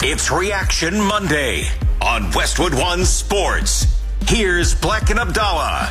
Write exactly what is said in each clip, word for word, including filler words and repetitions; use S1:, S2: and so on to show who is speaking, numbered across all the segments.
S1: It's Reaction Monday on Westwood One Sports. Here's Black and Abdallah.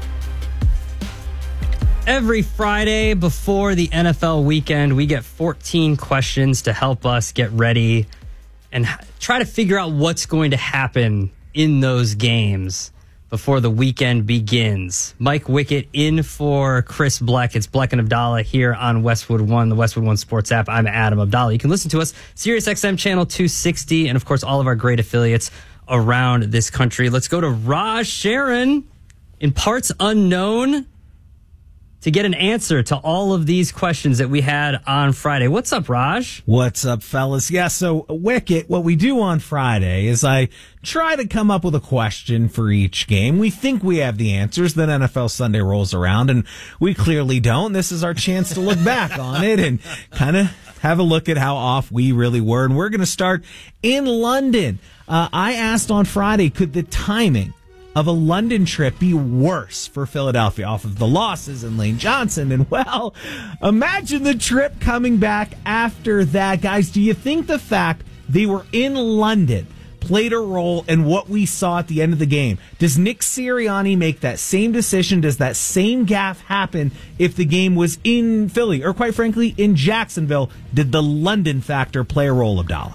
S2: Every Friday before the N F L weekend, we get fourteen questions to help us get ready and try to figure out what's going to happen in those games before the weekend begins. Mike Wickett in for Chris Bleck. It's Bleck and Abdallah here on Westwood One, the Westwood One Sports app. I'm Adam Abdallah. You can listen to us, Sirius X M channel two sixty, and of course all of our great affiliates around this country. Let's go to Raj Sharon in parts unknown to get an answer to all of these questions that we had on Friday. What's up, Raj?
S3: What's up, fellas? Yeah, so Wicket, what we do on Friday is I try to come up with a question for each game. We think we have the answers. Then N F L Sunday rolls around, and we clearly don't. This is our chance to look back on it and kind of have a look at how off we really were. And we're going to start in London. Uh, I asked on Friday, could the timing of a London trip be worse for Philadelphia off of the losses and Lane Johnson? And, well, imagine the trip coming back after that. Guys, do you think the fact they were in London played a role in what we saw at the end of the game? Does Nick Sirianni make that same decision? Does that same gaffe happen if the game was in Philly or, quite frankly, in Jacksonville? Did the London factor play a role, Abdallah?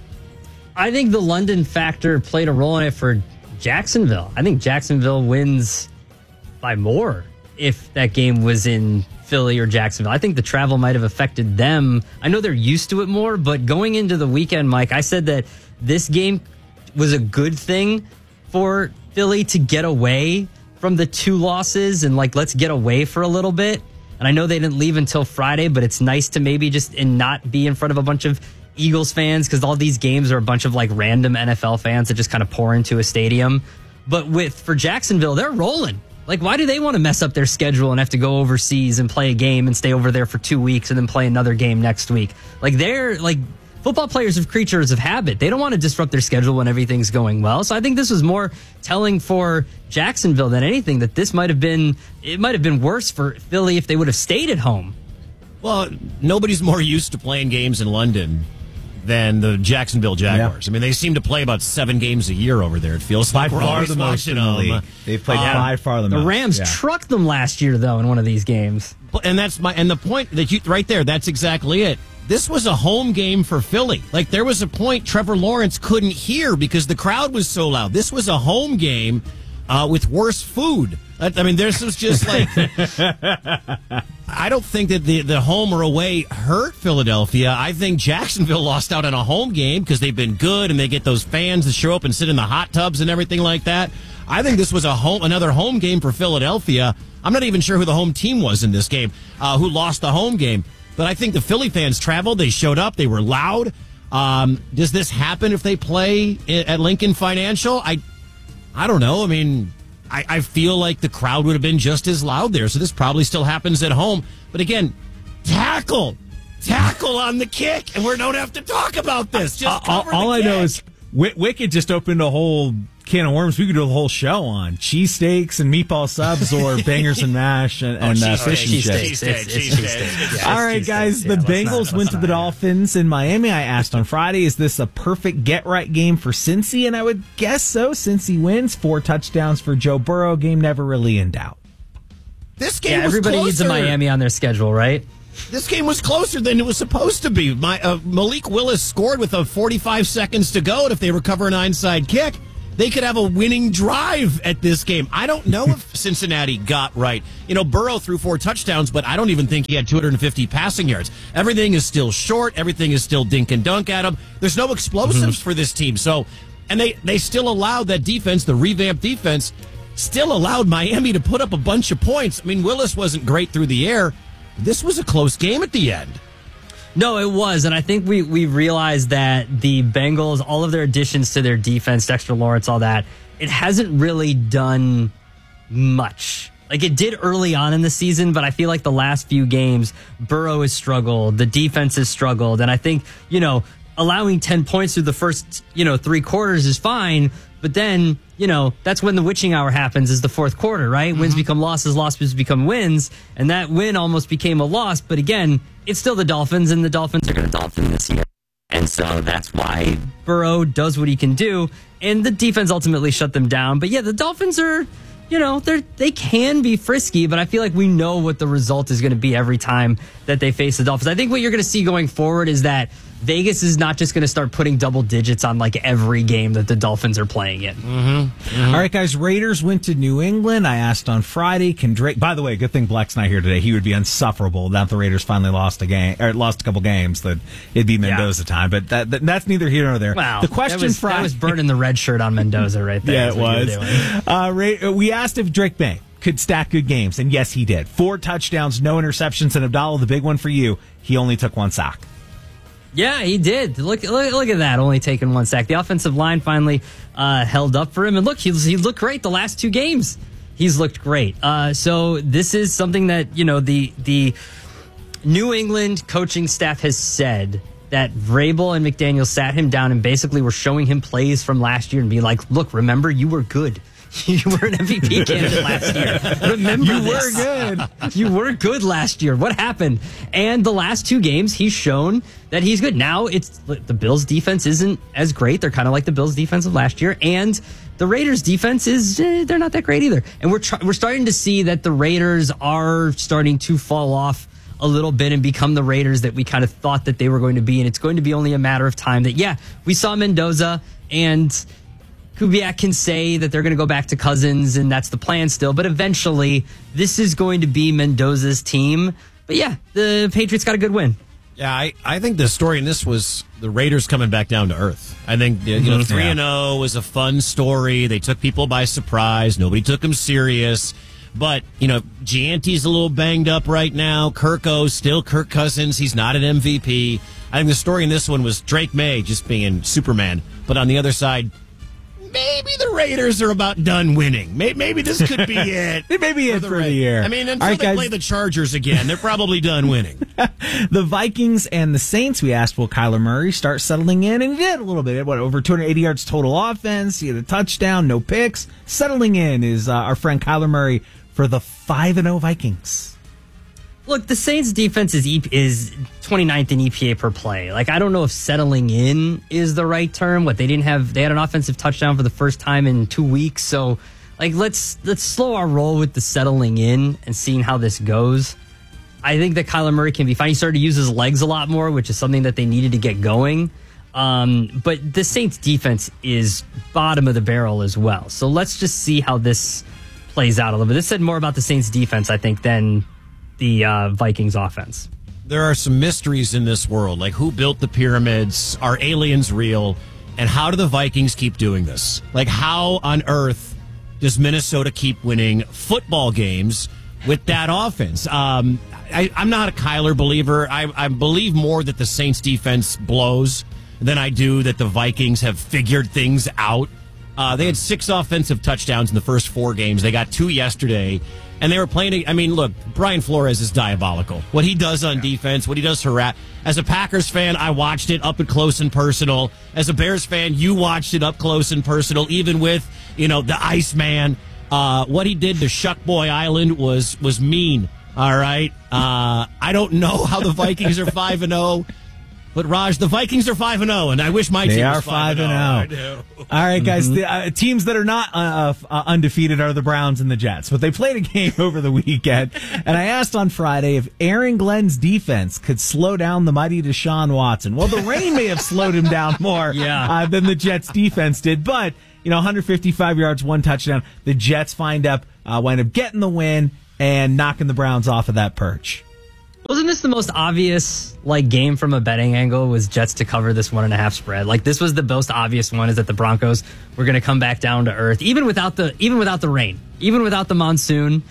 S2: I think the London factor played a role in it for Jacksonville. I think Jacksonville wins by more if that game was in Philly or Jacksonville. I think the travel might have affected them. I know they're used to it more, but going into the weekend, Mike, I said that this game was a good thing for Philly to get away from the two losses and, like, let's get away for a little bit. And I know they didn't leave until Friday, but it's nice to maybe just and not be in front of a bunch of Eagles fans, because all these games are a bunch of like random N F L fans that just kind of pour into a stadium. But with for Jacksonville, they're rolling. Like, why do they want to mess up their schedule and have to go overseas and play a game and stay over there for two weeks and then play another game next week? Like, they're like football players are creatures of habit. They don't want to disrupt their schedule when everything's going well. So I think this was more telling for Jacksonville than anything, that this might have been it might have been worse for Philly if they would have stayed at home.
S4: Well, nobody's more used to playing games in London than the Jacksonville Jaguars.
S3: Yeah.
S4: I mean, they seem to play about seven games a year over there. It feels
S3: by
S4: like we're
S3: far
S4: always
S3: the most in
S4: watching
S3: the
S4: them.
S3: league. They've played
S4: Um,
S3: by far the most.
S2: The Rams
S3: Yeah.
S2: trucked them last year, though, in one of these games.
S4: And that's my and the point that you right there. That's exactly it. This was a home game for Philly. Like, there was a point Trevor Lawrence couldn't hear because the crowd was so loud. This was a home game uh, with worse food. I, I mean, this was just like. I don't think that the, the home or away hurt Philadelphia. I think Jacksonville lost out on a home game because they've been good and they get those fans to show up and sit in the hot tubs and everything like that. I think this was a home, another home game for Philadelphia. I'm not even sure who the home team was in this game, uh, who lost the home game. But I think the Philly fans traveled. They showed up. They were loud. Um, does this happen if they play at Lincoln Financial? I, I don't know. I mean, I, I feel like the crowd would have been just as loud there. So this probably still happens at home. But again, tackle, tackle on the kick, and we don't have to talk about this. Just
S3: all,
S4: cover
S3: all
S4: the
S3: I
S4: kick.
S3: know is w- Wicked just opened a whole can of worms. We could do a whole show on cheesesteaks and meatball subs or bangers and mash and, and uh, fish and chips. All right, guys, the Bengals went to the Dolphins in Miami. I asked on Friday, is this a perfect get-right game for Cincy? And I would guess so. Cincy wins. Four touchdowns for Joe Burrow. Game never really in doubt.
S4: This game
S2: Yeah,
S4: was
S2: everybody
S4: closer.
S2: needs a Miami on their schedule, right?
S4: This game was closer than it was supposed to be. My uh, Malik Willis scored with a forty-five seconds to go, and if they recover an onside kick, they could have a winning drive at this game. I don't know if Cincinnati got right. You know, Burrow threw four touchdowns, but I don't even think he had two hundred fifty passing yards. Everything is still short. Everything is still dink and dunk at him. There's no explosives mm-hmm. for this team. So, and they, they still allowed that defense, the revamped defense, still allowed Miami to put up a bunch of points. I mean, Willis wasn't great through the air. This was a close game at the end.
S2: No, it was, and I think we we realized that the Bengals, all of their additions to their defense, Dexter Lawrence, all that, it hasn't really done much. Like, it did early on in the season, but I feel like the last few games, Burrow has struggled, the defense has struggled, and I think, you know, allowing ten points through the first, you know, three quarters is fine, but then, you know, that's when the witching hour happens, is the fourth quarter, right? Mm-hmm. Wins become losses, losses become wins, and that win almost became a loss. But again, it's still the Dolphins, and the Dolphins are going to Dolphin this year. And
S5: so that's why
S2: Burrow does what he can do, and the defense ultimately shut them down. But yeah, the Dolphins are, you know, they're they can be frisky, but I feel like we know what the result is going to be every time that they face the Dolphins. I think what you're going to see going forward is that Vegas is not just going to start putting double digits on like every game that the Dolphins are playing in.
S3: Mm-hmm. Mm-hmm. All right, guys, Raiders went to New England. I asked on Friday, can Drake, by the way, good thing Black's not here today. He would be insufferable now that the Raiders finally lost a game, or lost a couple games, that it'd be Mendoza yeah. time, but that, that that's neither here nor there.
S2: Wow.
S3: The question
S2: that was,
S3: Friday,
S2: that was burning the red shirt on Mendoza right there.
S3: Yeah, it was. Uh, Ra- we asked if Drake May could stack good games, and yes, he did. Four touchdowns, no interceptions, and Abdallah, the big one for you, he only took one sack.
S2: Yeah, he did. Look, look, look at that. Only taking one sack. The offensive line finally uh, held up for him. And look, he's, he looked great the last two games. He's looked great. Uh, so this is something that, you know, the the New England coaching staff has said that Vrabel and McDaniel sat him down and basically were showing him plays from last year and be like, look, remember, you were good. You were an M V P candidate last year. Remember
S3: You
S2: this.
S3: were good.
S2: You were good last year. What happened? And the last two games, he's shown that he's good. Now, it's the Bills' defense isn't as great. They're kind of like the Bills' defense of last year. And the Raiders' defense is, eh, they're not that great either. And we're tr- we're starting to see that the Raiders are starting to fall off a little bit and become the Raiders that we kind of thought that they were going to be. And it's going to be only a matter of time that, yeah, we saw Mendoza and Kubiak can say that they're going to go back to Cousins, and that's the plan still. But eventually, this is going to be Mendoza's team. But yeah, the Patriots got a good win.
S4: Yeah, I, I think the story in this was the Raiders coming back down to earth. I think, you know, three and oh was a fun story. They took people by surprise. Nobody took them serious. But, you know, Gianti's a little banged up right now. Kirko, still Kirk Cousins. He's not an M V P. I think the story in this one was Drake May just being Superman. But on the other side, maybe the Raiders are about done winning. Maybe this could be it.
S3: It may be it for, for the year.
S4: I mean, until
S3: right,
S4: they
S3: guys.
S4: play the Chargers again, they're probably done winning.
S3: The Vikings and the Saints, we asked, will Kyler Murray start settling in? And he did a little bit. What, over two hundred eighty yards total offense. He had a touchdown, no picks. Settling in is uh, our friend Kyler Murray for the five and oh Vikings.
S2: Look, the Saints defense is e- is twenty-ninth in E P A per play. Like, I don't know if settling in is the right term. What, they didn't have, they had an offensive touchdown for the first time in two weeks. So, like, let's let's slow our roll with the settling in and seeing how this goes. I think that Kyler Murray can be fine. He started to use his legs a lot more, which is something that they needed to get going. Um, but the Saints defense is bottom of the barrel as well. So let's just see how this plays out a little bit. This said more about the Saints defense, I think, than the uh, Vikings offense.
S4: There are some mysteries in this world, like who built the pyramids, are aliens real, and how do the Vikings keep doing this? Like, how on earth does Minnesota keep winning football games with that offense? Um, I, I'm not a Kyler believer. I, I believe more that the Saints defense blows than I do that the Vikings have figured things out. Uh, they had six offensive touchdowns in the first four games. They got two yesterday. And they were playing, I mean, look, Brian Flores is diabolical. What he does on defense, what he does harass. As a Packers fan, I watched it up and close and personal. As a Bears fan, you watched it up close and personal, even with, you know, the Iceman. Uh, what he did to Shuck Boy Island was was mean, all right? Uh, I don't know how the Vikings are five and oh. But, Raj, the Vikings are five and oh, and I wish my
S3: they
S4: team
S3: are
S4: was five and oh.
S3: All right, guys. Mm-hmm. The uh, teams that are not uh, uh, undefeated are the Browns and the Jets. But they played a game over the weekend, and I asked on Friday if Aaron Glenn's defense could slow down the mighty Deshaun Watson. Well, the rain may have slowed him down more
S2: yeah.
S3: uh, than the Jets' defense did. But, you know, one hundred fifty-five yards, one touchdown. The Jets find up, uh, wind up getting the win and knocking the Browns off of that perch.
S2: Wasn't this the most obvious like game from a betting angle, was Jets to cover this one and a half spread? Like, this was the most obvious one, is that the Broncos were going to come back down to earth, even without the even without the rain, even without the monsoon.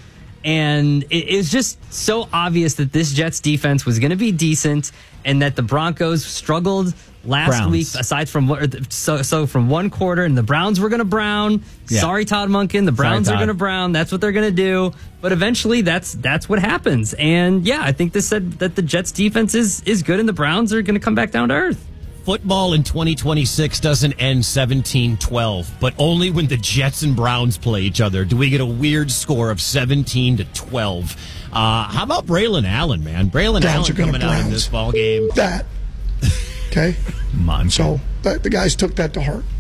S2: And it is just so obvious that this Jets defense was going to be decent, and that the Broncos struggled last
S3: Browns.
S2: week, aside from what, so, so from one quarter, and the Browns were going to brown.
S3: Yeah.
S2: Sorry, Todd Monken. The Browns
S3: Sorry,
S2: are going to brown. That's what they're going to do. But eventually, that's that's what happens. And yeah, I think this said that the Jets defense is, is good, and the Browns are going to come back down to earth.
S4: Football in twenty twenty-six doesn't end seventeen twelve, but only when the Jets and Browns play each other do we get a weird score of seventeen to twelve. Uh, how about Braylon Allen, man? Braylon Allen coming out in this ball game.
S6: That.
S5: Okay?
S3: Munch.
S5: So the, the guys took that to heart.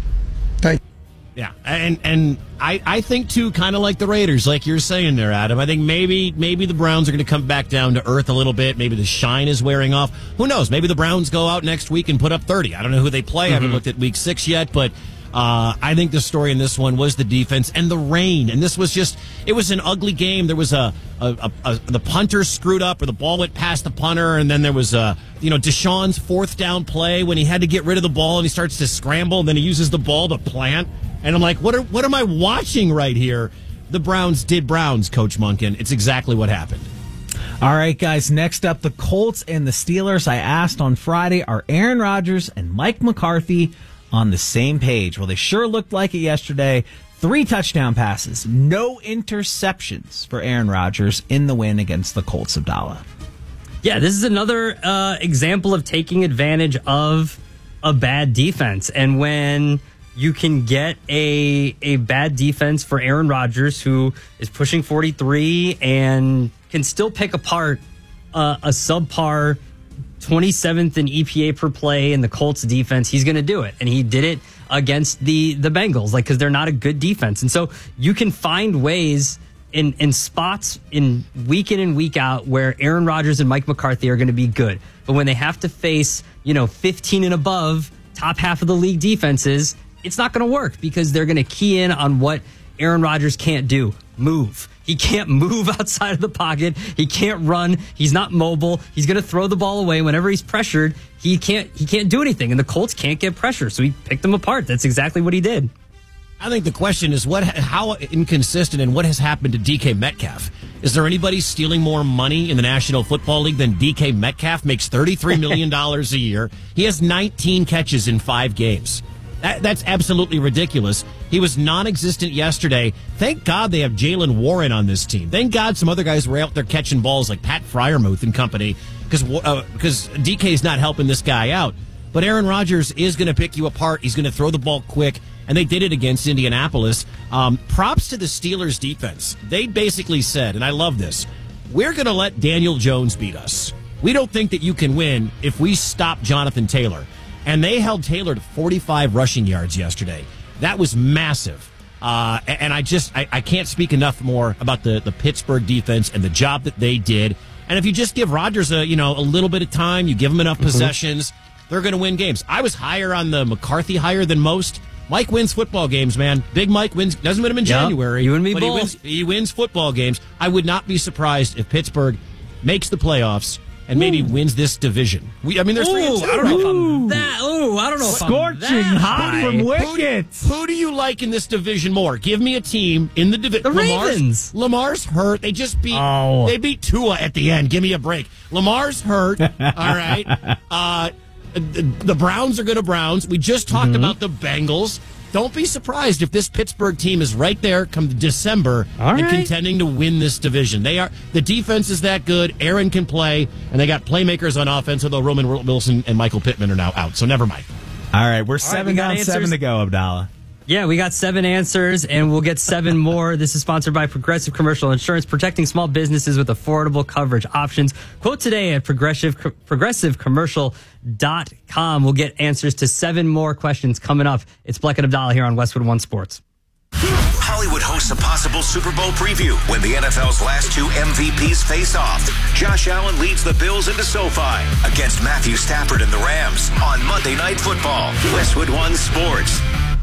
S5: Thank you.
S4: Yeah, and and I, I think, too, kind of like the Raiders, like you're saying there, Adam. I think maybe maybe the Browns are going to come back down to earth a little bit. Maybe the shine is wearing off. Who knows? Maybe the Browns go out next week and put up thirty. I don't know who they play. Mm-hmm. I haven't looked at week six yet, but uh, I think the story in this one was the defense and the rain. And this was just, it was an ugly game. There was a, a, a, a the punter screwed up, or the ball went past the punter, and then there was a, you know, Deshaun's fourth down play when he had to get rid of the ball and he starts to scramble, and then he uses the ball to plant. And I'm like, what are, what am I watching right here? The Browns did Browns, Coach Monken. It's exactly what happened.
S3: All right, guys, next up, the Colts and the Steelers. I asked on Friday, are Aaron Rodgers and Mike McCarthy on the same page? Well, they sure looked like it yesterday. Three touchdown passes, no interceptions for Aaron Rodgers in the win against the Colts, Abdallah.
S2: Yeah, this is another uh, example of taking advantage of a bad defense. And when you can get a a bad defense for Aaron Rodgers, who is pushing forty-three and can still pick apart uh, a subpar twenty-seventh in E P A per play in the Colts defense, he's going to do it. And he did it against the, the Bengals, like, because they're not a good defense. And so you can find ways in, in spots in week in and week out where Aaron Rodgers and Mike McCarthy are going to be good. But when they have to face, you know, fifteen and above, top half of the league defenses, it's not going to work because they're going to key in on what Aaron Rodgers can't do. Move. He can't move outside of the pocket. He can't run. He's not mobile. He's going to throw the ball away whenever he's pressured. He can't he can't do anything, and the Colts can't get pressure, so he picked them apart. That's exactly what he did.
S4: I think the question is what, how inconsistent and what has happened to D K Metcalf? Is there anybody stealing more money in the National Football League than D K Metcalf? Makes thirty-three million dollars a year. He has nineteen catches in five games. That, that's absolutely ridiculous. He was non-existent yesterday. Thank God they have Jalen Warren on this team. Thank God some other guys were out there catching balls like Pat Freiermuth and company, because uh, because D K is not helping this guy out. But Aaron Rodgers is going to pick you apart. He's going to throw the ball quick, and they did it against Indianapolis. Um, props to the Steelers' defense. They basically said, and I love this, we're going to let Daniel Jones beat us. We don't think that you can win if we stop Jonathan Taylor. And they held Taylor to forty-five rushing yards yesterday. That was massive. Uh, and I just, I, I can't speak enough more about the, the Pittsburgh defense and the job that they did. And if you just give Rodgers a, you know, a little bit of time, you give him enough mm-hmm. possessions, they're going to win games. I was higher on the McCarthy higher than most. Mike wins football games, man. Big Mike wins, doesn't win them in yep, January.
S2: You and me
S4: but
S2: both.
S4: He wins, he wins football games. I would not be surprised if Pittsburgh makes the playoffs and maybe Ooh. wins this division. We, I mean, there's three.
S2: Ooh, I don't know if I'm that. Ooh, I don't know if
S3: Scorching
S2: I'm that
S3: hot
S2: high.
S3: from wickets.
S4: Who, who do you like in this division more? Give me a team in the division.
S2: The
S4: Lamar's,
S2: Ravens.
S4: Lamar's hurt. They just beat.
S2: Oh.
S4: They beat Tua at the end. Give me a break. Lamar's hurt. All right. Uh, the, the Browns are going to Browns. We just talked mm-hmm. about the Bengals. Don't be surprised if this Pittsburgh team is right there come December
S2: All
S4: and
S2: right.
S4: contending to win this division. They are the defense is that good. Aaron can play, and they got playmakers on offense. Although Roman Wilson and Michael Pittman are now out, so never mind.
S3: All right, we're
S2: All
S3: seven
S2: right, we
S3: down,
S2: answers.
S3: seven to go, Abdallah.
S2: Yeah, we got seven answers, and we'll get seven more. This is sponsored by Progressive Commercial Insurance, protecting small businesses with affordable coverage options. Quote today at progressive progressive commercial dot com. We'll get answers to seven more questions coming up. It's Bleck and Abdallah here on Westwood One Sports.
S1: Hollywood hosts a possible Super Bowl preview when the N F L's last two M V Ps face off. Josh Allen leads the Bills into SoFi against Matthew Stafford and the Rams on Monday Night Football. Westwood One Sports.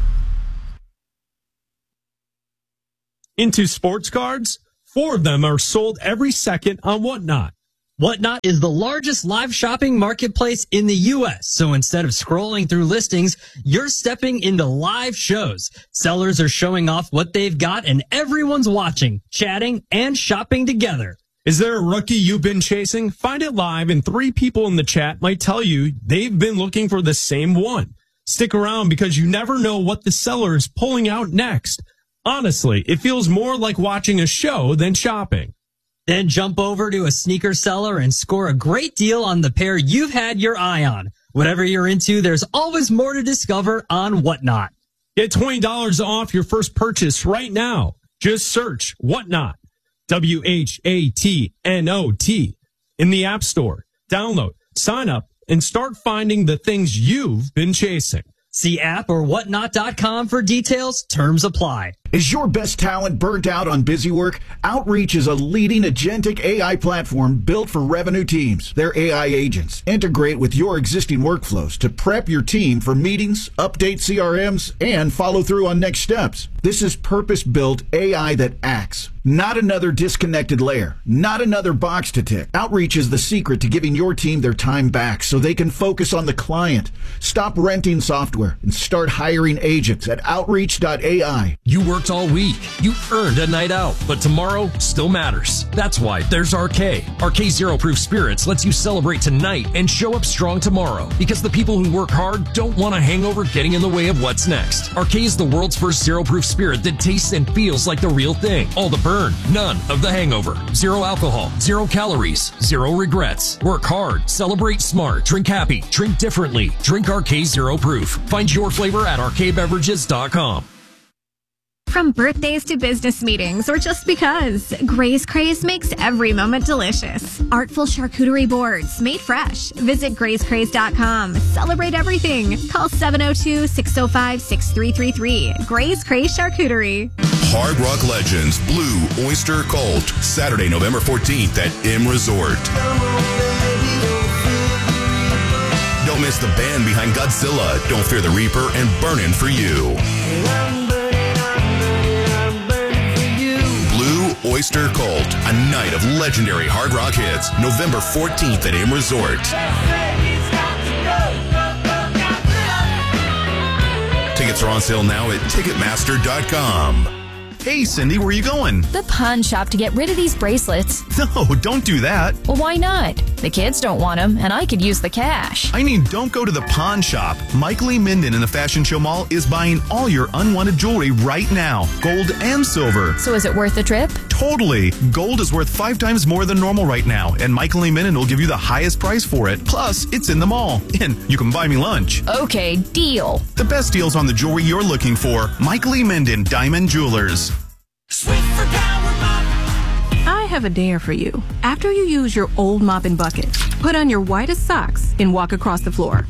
S6: Into sports cards, four of them are sold every second on Whatnot.
S2: Whatnot is the largest live shopping marketplace in the U S. So instead of scrolling through listings, you're stepping into live shows. Sellers are showing off what they've got and everyone's watching, chatting, and shopping together.
S6: Is there a rookie you've been chasing? Find it live and three people in the chat might tell you they've been looking for the same one. Stick around because you never know what the seller is pulling out next. Honestly, it feels more like watching a show than shopping.
S2: Then jump over to a sneaker seller and score a great deal on the pair you've had your eye on. Whatever you're into, there's always more to discover on Whatnot.
S6: Get twenty dollars off your first purchase right now. Just search Whatnot, W H A T N O T, in the App Store. Download, sign up, and start finding the things you've been chasing.
S2: See app or whatnot dot com for details. Terms apply.
S7: Is your best talent burnt out on busy work? Outreach is a leading agentic A I platform built for revenue teams. Their A I agents integrate with your existing workflows to prep your team for meetings, update C R Ms, and follow through on next steps. This is purpose-built A I that acts, not another disconnected layer, not another box to tick. Outreach is the secret to giving your team their time back so they can focus on the client. Stop renting software and start hiring agents at outreach dot A I.
S8: You worked all week. You earned a night out, but tomorrow still matters. That's why there's R K. R K Zero Proof Spirits lets you celebrate tonight and show up strong tomorrow, because the people who work hard don't want a hangover getting in the way of what's next. R K is the world's first zero proof spirit that tastes and feels like the real thing. All the burn, none of the hangover. Zero alcohol, zero calories, zero regrets. Work hard, celebrate smart, drink happy, drink differently. Drink R K Zero Proof. Find your flavor at R K beverages dot com.
S9: From birthdays to business meetings, or just because, Gray's Craze makes every moment delicious. Artful charcuterie boards, made fresh. Visit grays craze dot com. Celebrate everything. Call seven oh two, six oh five, six three three three. Gray's Craze Charcuterie.
S10: Hard Rock Legends Blue Oyster Cult, Saturday, November fourteenth at M Resort. Don't miss the band behind Godzilla, Don't Fear the Reaper, and Burnin' For You. Oyster Cult, a night of legendary hard rock hits, November fourteenth at M Resort. Tickets are on sale now at ticketmaster dot com.
S11: Hey, Cindy, where are you going?
S12: The pawn shop to get rid of these bracelets.
S11: No, don't do that.
S12: Well, why not? The kids don't want them, and I could use the cash.
S11: I mean, don't go to the pawn shop. Mike Lee Minden in the Fashion Show Mall is buying all your unwanted jewelry right now, gold and silver.
S12: So is it worth the trip?
S11: Totally. Gold is worth five times more than normal right now, and Mike Lee Minden will give you the highest price for it. Plus, it's in the mall, and you can buy me lunch.
S12: Okay, deal.
S11: The best deals on the jewelry you're looking for. Mike Lee Minden, Diamond Jewelers.
S13: Swiffer Power Mop. I have a dare for you. After you use your old mop and bucket, put on your whitest socks and walk across the floor.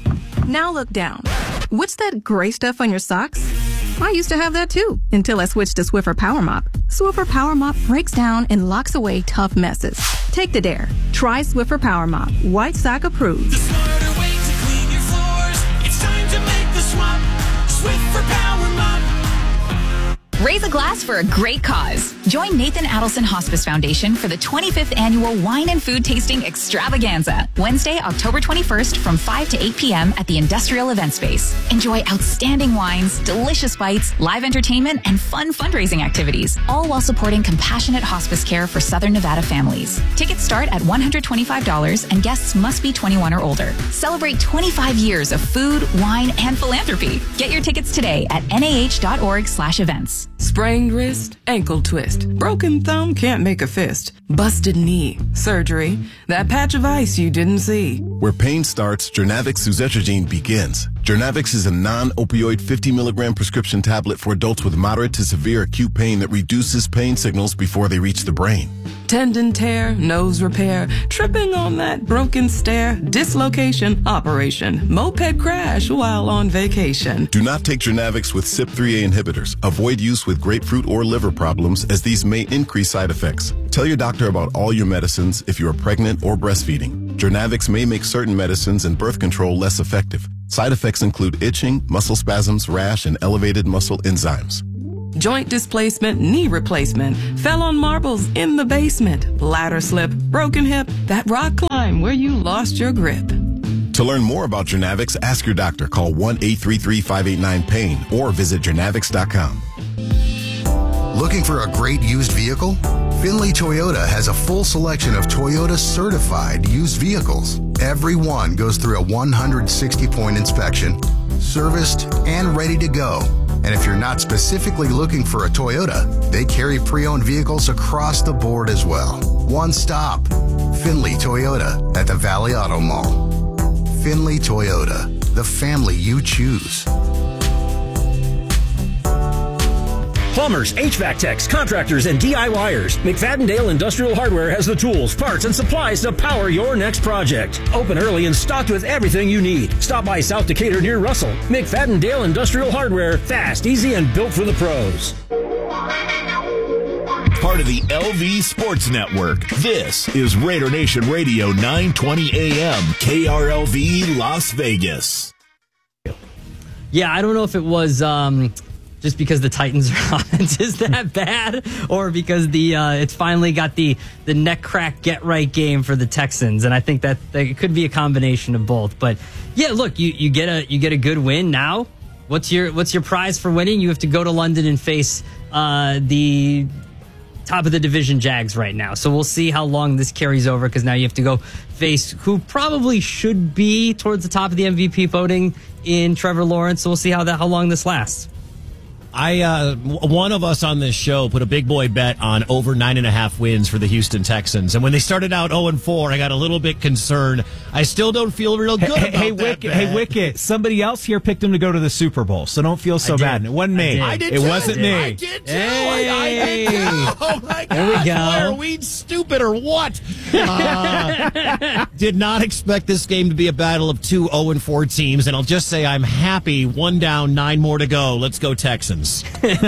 S13: Now look down. What's that gray stuff on your socks? I used to have that too, until I switched to Swiffer Power Mop. Swiffer Power Mop breaks down and locks away tough messes. Take the dare. Try Swiffer Power Mop. White sock approved.
S14: The smarter way to clean your floors. It's time to make the swap. Swiffer Power Mop.
S15: Raise a glass for a great cause. Join Nathan Adelson Hospice Foundation for the twenty-fifth Annual Wine and Food Tasting Extravaganza, Wednesday, October twenty-first from five to eight p.m. at the Industrial Event Space. Enjoy outstanding wines, delicious bites, live entertainment, and fun fundraising activities, all while supporting compassionate hospice care for Southern Nevada families. Tickets start at one hundred twenty-five dollars and guests must be twenty-one or older. Celebrate twenty-five years of food, wine, and philanthropy. Get your tickets today at N A H dot org slash events.
S16: Sprained wrist, ankle twist, broken thumb, can't make a fist, busted knee, surgery, that patch of ice you didn't see.
S10: Where pain starts, Jernavix suzetrigine begins. Jernavix is a non-opioid fifty milligram prescription tablet for adults with moderate to severe acute pain that reduces pain signals before they reach the brain.
S16: Tendon tear, nose repair, tripping on that broken stair, dislocation, operation, moped crash while on vacation.
S10: Do not take Jernavix with C Y P three A inhibitors. Avoid use with grapefruit or liver problems, as these may increase side effects. Tell your doctor about all your medicines if you are pregnant or breastfeeding. Jernavix may make certain medicines and birth control less effective. Side effects include itching, muscle spasms, rash, and elevated muscle enzymes.
S16: Joint displacement, knee replacement, fell on marbles in the basement, ladder slip, broken hip, that rock climb where you lost your grip.
S10: To learn more about Jernavix, ask your doctor. Call one eight three three, five eight nine, pain or visit jernavix dot com.
S17: Looking for a great used vehicle? Finley Toyota has a full selection of Toyota certified used vehicles. Every one goes through a one hundred sixty point inspection, serviced, and ready to go. And if you're not specifically looking for a Toyota, they carry pre-owned vehicles across the board as well. One stop, Finley Toyota at the Valley Auto Mall. Finley Toyota, the family you choose.
S18: Plumbers, H V A C techs, contractors, and DIYers. McFadden-Dale Industrial Hardware has the tools, parts, and supplies to power your next project. Open early and stocked with everything you need. Stop by South Decatur near Russell. McFadden-Dale Industrial Hardware. Fast, easy, and built for the pros.
S19: Part of the L V Sports Network. This is Raider Nation Radio nine twenty A M K R L V Las Vegas.
S2: Yeah, I don't know if it was um, just because the Titans are on is that bad, or because the uh, it's finally got the the neck crack get right game for the Texans, and I think that, that it could be a combination of both. But yeah, look, you, you get a you get a good win now. What's your what's your prize for winning? You have to go to London and face uh, the top of the division Jags right now. So we'll see how long this carries over, because now you have to go face who probably should be towards the top of the M V P voting in Trevor Lawrence. So we'll see how that how long this lasts.
S4: I uh, one of us on this show put a big boy bet on over nine and a half wins for the Houston Texans, and when they started out zero and four, I got a little bit concerned. I still don't feel real good.
S3: Hey,
S4: about
S3: hey,
S4: that
S3: Wicket,
S4: bet.
S3: hey, Wicket! Somebody else here picked him to go to the Super Bowl, so don't feel so bad. And it wasn't me.
S4: I did
S3: it
S4: too.
S3: wasn't me.
S4: I did too.
S3: Hey.
S4: I, I did too. Oh my God!
S2: There we go.
S4: Boy, are we stupid or what? Uh, did not expect this game to be a battle of two zero and four teams, and I'll just say I'm happy. One down, nine more to go. Let's go Texans.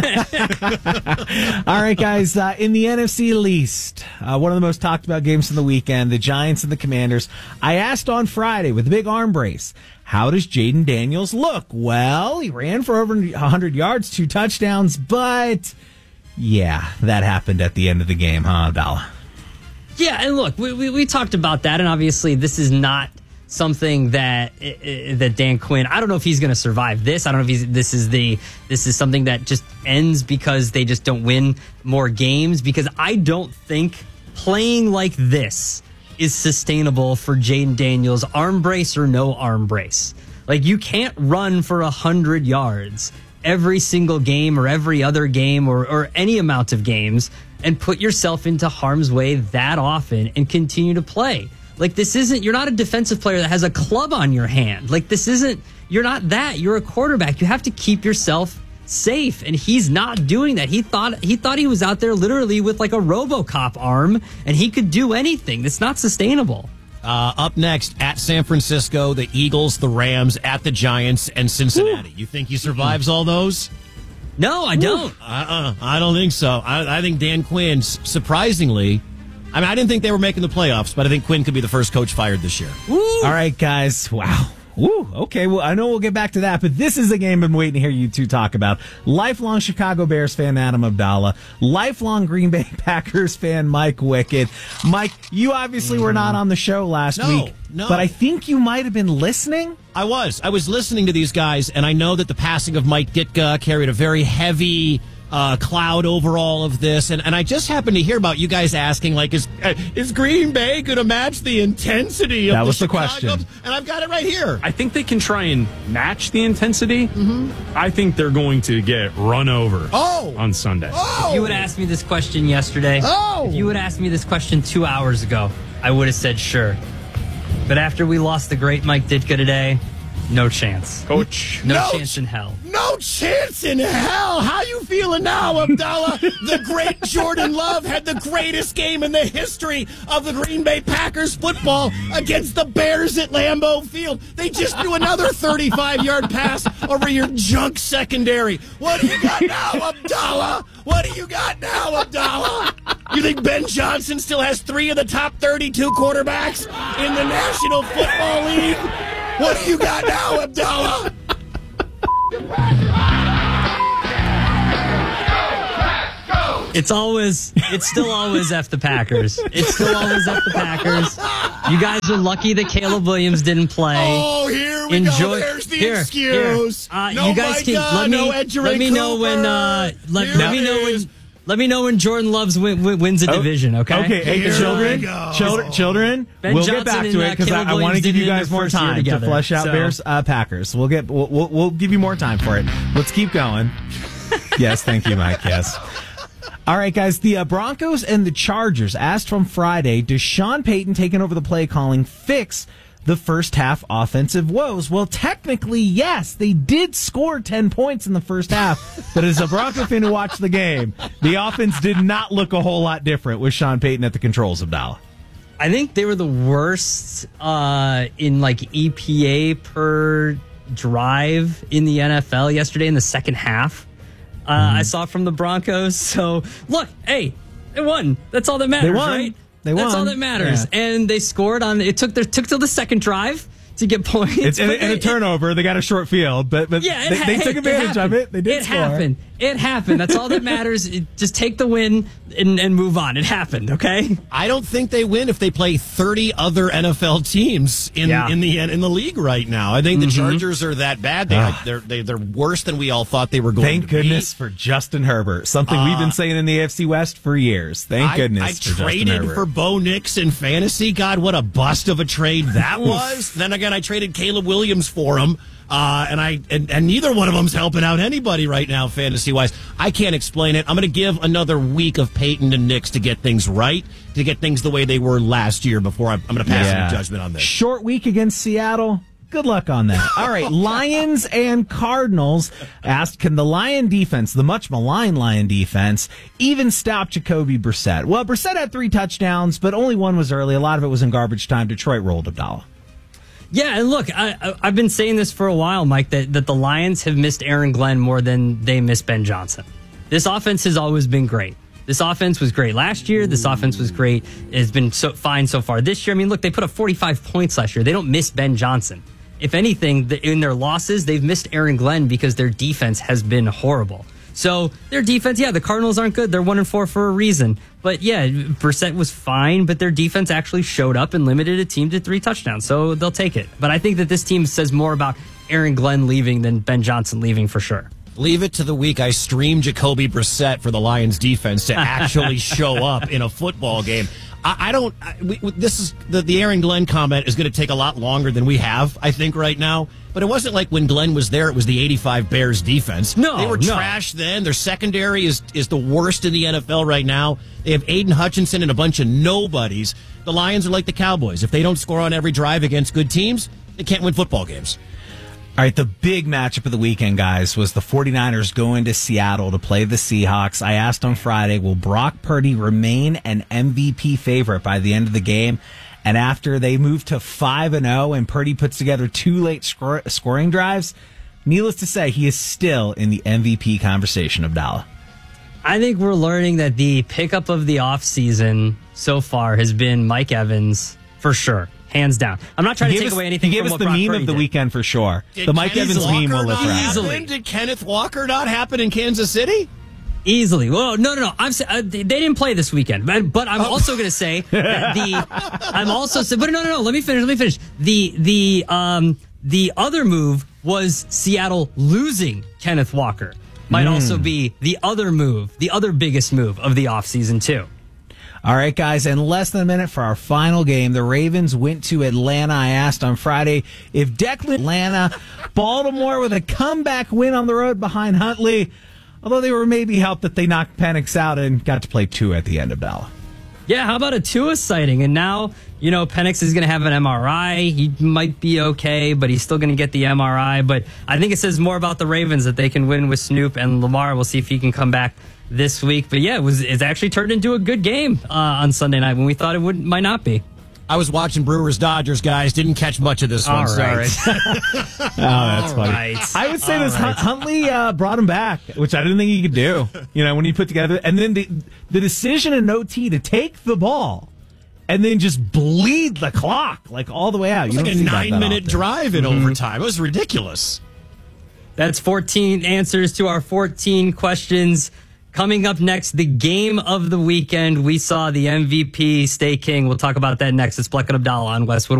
S3: All right, guys. Uh, in the N F C East, uh, one of the most talked about games of the weekend, the Giants and the Commanders. I asked on Friday with the big arm brace, how does Jaden Daniels look? Well, he ran for over one hundred yards, two touchdowns, but yeah, that happened at the end of the game, huh, Abdallah?
S2: Yeah, and look, we, we we talked about that, and obviously this is not something that uh, that Dan Quinn, I don't know if he's going to survive this. I don't know if he's, this is the this is something that just ends because they just don't win more games, because I don't think playing like this is sustainable for Jaden Daniels, arm brace or no arm brace. Like, you can't run for one hundred yards every single game or every other game or, or any amount of games and put yourself into harm's way that often and continue to play. Like, this isn't, you're not a defensive player that has a club on your hand. Like, this isn't, you're not that. You're a quarterback. You have to keep yourself safe. And he's not doing that. He thought, he thought he was out there literally with like a RoboCop arm and he could do anything. It's not sustainable.
S4: Uh, up next, at San Francisco, the Eagles, the Rams, at the Giants, and Cincinnati. Woo. You think he survives all those?
S2: No, I don't.
S4: Uh-uh, I don't think so. I, I think Dan Quinn, surprisingly, I mean, I didn't think they were making the playoffs, but I think Quinn could be the first coach fired this year.
S3: Woo. All right, guys. Wow. Woo. Okay, well, I know we'll get back to that, but this is a game I've been waiting to hear you two talk about. Lifelong Chicago Bears fan Adam Abdallah, lifelong Green Bay Packers fan Mike Wicket. Mike, you obviously were not on the show last
S4: no,
S3: week,
S4: no.
S3: but I think you might have been listening.
S4: I was. I was listening to these guys, and I know that the passing of Mike Ditka carried a very heavy Uh, cloud over all of this, and, and I just happened to hear about you guys asking, like, is uh, is Green Bay going to match the intensity of
S3: that
S4: the
S3: was the
S4: Chicago?
S3: question,
S4: and I've got it right here.
S6: I think they can try and match the intensity. Mm-hmm. I think they're going to get run over
S2: oh.
S6: on Sunday.
S2: Oh. If you would ask me this question yesterday,
S4: oh.
S2: if you would ask me this question two hours ago, I would have said sure. But after we lost the great Mike Ditka today, no chance.
S6: Coach.
S2: No,
S4: no
S2: chance in hell.
S4: No chance in hell. How you feeling now, Abdallah? The great Jordan Love had the greatest game in the history of the Green Bay Packers football against the Bears at Lambeau Field. They just threw another thirty-five-yard pass over your junk secondary. What do you got now, Abdallah? What do you got now, Abdallah? You think Ben Johnson still has three of the top thirty-two quarterbacks in the National Football League? What do you got now, Abdallah?
S2: It's always, it's still always F the Packers. It's still always F the Packers. You guys are lucky that Caleb Williams didn't play.
S4: Oh, here we
S2: Enjoy,
S4: go. There's the
S2: here,
S4: excuse.
S2: Here. Uh,
S4: no
S2: you guys can
S4: Micah,
S2: let me
S4: no
S2: let me know when uh, let, let me know when let me know when Jordan Loves win, win, wins a division. Okay.
S3: Okay. Hey,
S4: Here
S3: children,
S4: we go.
S3: children, children.
S2: Ben
S3: we'll
S2: Johnson
S3: get back
S2: and,
S3: to
S2: uh,
S3: it because
S2: Caleb
S3: I, I want to
S2: Williams
S3: give
S2: did
S3: you
S2: it in
S3: guys
S2: their
S3: more
S2: first year
S3: time to
S2: together,
S3: flesh out
S2: so.
S3: Bears uh, Packers. We'll get we'll, we'll we'll give you more time for it. Let's keep going. Yes, thank you, Mike. Yes. All right, guys. The uh, Broncos and the Chargers asked from Friday, does Sean Payton taking over the play calling fix the first half offensive woes. Well, technically, yes, they did score ten points in the first half, but as a Bronco fan who watched the game, the offense did not look a whole lot different with Sean Payton at the controls, Abdallah.
S2: I think they were the worst uh, in like E P A per drive in the N F L yesterday in the second half. Uh, mm-hmm. I saw from the Broncos. So, look, hey, they won. That's all that matters,
S3: they won.
S2: right?
S3: They
S2: That's
S3: won.
S2: all that matters.
S3: Yeah.
S2: And they scored on. It took their took till the second drive to get points.
S3: It's and,
S2: and
S3: a turnover. They got a short field, but but
S2: yeah,
S3: they,
S2: ha-
S3: they took advantage
S2: it
S3: of it. They did
S2: It
S3: score.
S2: happened. It happened. That's all that matters. It, just take the win and, and move on. It happened. Okay.
S4: I don't think they win if they play thirty other N F L teams in
S2: Yeah.
S4: in the in the league right now. I think the
S3: Mm-hmm.
S4: Chargers are that bad. They,
S3: Ah.
S4: they're they, they're worse than we all thought they were going
S3: Thank
S4: to be.
S3: goodness for Justin Herbert. Something we've been saying in the A F C West for years. Thank
S4: I,
S3: goodness
S4: I
S3: for Justin
S4: traded
S3: Herbert.
S4: for Bo Nix in fantasy. God, what a bust of a trade that was. Then again, I traded Caleb Williams for him. Uh, and I and, and neither one of them's helping out anybody right now, fantasy wise. I can't explain it. I'm going to give another week of Peyton and Nix to get things right, to get things the way they were last year before I'm, I'm going to pass
S3: Yeah.
S4: any judgment on this.
S3: Short week against Seattle. Good luck on that. All right, Lions and Cardinals asked, can the Lion defense, the much maligned Lion defense, even stop Jacoby Brissett? Well, Brissett had three touchdowns, but only one was early. A lot of it was in garbage time. Detroit rolled, Abdallah.
S2: Yeah, and look, I, I, I've been saying this for a while, Mike, that, that the Lions have missed Aaron Glenn more than they miss Ben Johnson. This offense has always been great. This offense was great last year. This offense was great. It's been so fine so far this year. I mean, look, they put up forty-five points last year. They don't miss Ben Johnson. If anything, the, in their losses, they've missed Aaron Glenn because their defense has been horrible. So their defense, yeah, the Cardinals aren't good. They're one and four for a reason. But yeah, Brissett was fine, but their defense actually showed up and limited a team to three touchdowns. So they'll take it. But I think that this team says more about Aaron Glenn leaving than Ben Johnson leaving for sure.
S4: Leave it to the week I stream Jacoby Brissett for the Lions defense to actually show up in a football game. I, I don't. I, we, this is the, the Aaron Glenn comment is going to take a lot longer than we have, I think, right now. But it wasn't like when Glenn was there, it was the eighty-five Bears defense.
S2: No,
S4: they were
S2: no.
S4: trash then. Their secondary is is the worst in the N F L right now. They have Aiden Hutchinson and a bunch of nobodies. The Lions are like the Cowboys. If they don't score on every drive against good teams, they can't win football games.
S3: All right, the big matchup of the weekend, guys, was the 49ers going to Seattle to play the Seahawks. I asked on Friday, will Brock Purdy remain an M V P favorite by the end of the game? And after they move to five and oh and Purdy puts together two late scor- scoring drives, needless to say, he is still in the M V P conversation, Abdallah.
S2: I think we're learning that the pickup of the offseason so far has been Mike Evans for sure. Hands down. I'm not trying
S3: He
S2: to
S3: gave
S2: take
S3: us-
S2: away anything
S3: He gave
S2: from
S3: us
S2: what
S3: the
S2: Brock
S3: meme
S2: Purdy
S3: of the
S2: did.
S3: weekend for sure.
S4: Did
S3: the Mike
S4: Kenneth
S3: Evans
S4: Walker
S3: meme will live
S4: not
S3: forever.
S4: happen? Did Kenneth Walker not happen in Kansas City?
S2: Easily. Well, no, no, no. I'm sa- uh, they didn't play this weekend, but, but I'm also going to say that the. I'm also say, but no, no, no. Let me finish. Let me finish. The the um the other move was Seattle losing Kenneth Walker. Might
S3: Mm.
S2: also be the other move, the other biggest move of the offseason too.
S3: All right, guys, in less than a minute for our final game, the Ravens went to Atlanta. I asked on Friday if Declan Atlanta, Baltimore with a comeback win on the road behind Huntley, although they were maybe helped that they knocked Penix out and got to play two at the end of Dallas.
S2: Yeah, how about a Tua sighting? And now, you know, Penix is going to have an M R I. He might be okay, but he's still going to get the M R I. But I think it says more about the Ravens that they can win with Snoop and Lamar. We'll see if he can come back this week. But yeah, it was it's actually turned into a good game uh, on Sunday night when we thought it would might not be.
S4: I was watching Brewers Dodgers, guys. Didn't catch much of this one.
S2: All
S4: Sorry.
S2: right.
S3: Oh, that's
S2: All
S3: funny.
S2: right.
S3: I would say
S2: All
S3: this
S2: right.
S3: Huntley uh, brought him back, which I didn't think he could do. You know, when he put together, and then the, the decision in O T to take the ball and then just bleed the clock like all the way out.
S4: It was
S3: You
S4: like
S3: don't
S4: a
S3: see that that
S4: nine-minute
S3: often.
S4: drive in
S3: Mhm.
S4: overtime. It was ridiculous.
S2: That's fourteen answers to our fourteen questions. Coming up next, the game of the weekend. We saw the M V P stay king. We'll talk about that next. It's Bleck and Abdallah on Westwood.